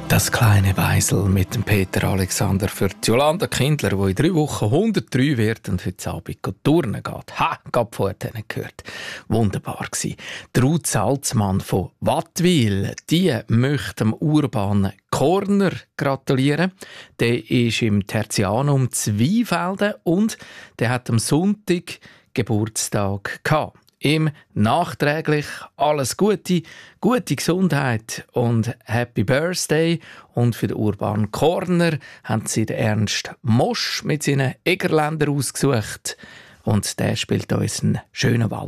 Das kleine Weisel mit dem Peter Alexander für die Jolanda Kindler, die in 3 Wochen 103 wird und heute Abend turnen geht. Ha, gerade vorher gehört. Wunderbar gsi. Ruth Salzmann von Wattwil, die möchte dem urbanen Corner gratulieren. Der ist im Tertianum Zweifelden und der hat am Sonntag Geburtstag gehabt. Ihm nachträglich alles Gute, gute Gesundheit und Happy Birthday. Und für den Urban Corner haben sie den Ernst Mosch mit seinen Egerländer ausgesucht. Und der spielt uns einen schönen Wald.